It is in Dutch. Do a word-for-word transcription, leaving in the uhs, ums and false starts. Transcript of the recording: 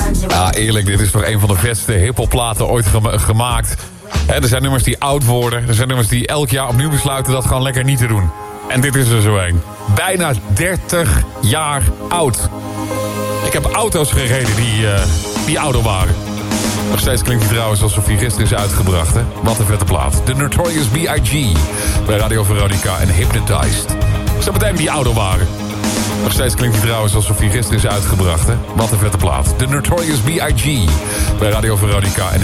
Ja, eerlijk, dit is toch een van de vetste hiphopplaten ooit gema- gemaakt. He, er zijn nummers die oud worden. Er zijn nummers die elk jaar opnieuw besluiten dat gewoon lekker niet te doen. En dit is er zo een. Bijna dertig jaar oud. Ik heb auto's gereden die, uh, die ouder waren. Nog steeds klinkt hij trouwens alsof hij gisteren is uitgebracht, hè? Wat een vette plaat. The Notorious B I G bij Radio Veronica en Hypnotized. Zo meteen die ouder waren. Nog steeds klinkt hij trouwens alsof hij gisteren is uitgebracht, hè? Wat een vette plaat. The Notorious B I G bij Radio Veronica en